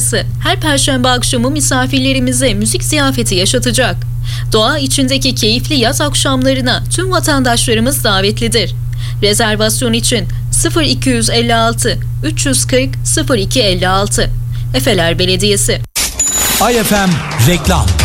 Belediyesi her perşembe akşamı misafirlerimize müzik ziyafeti yaşatacak. Doğa içindeki keyifli yaz akşamlarına tüm vatandaşlarımız davetlidir. Rezervasyon için 0256 340 0256. Efeler Belediyesi. AYFM reklam.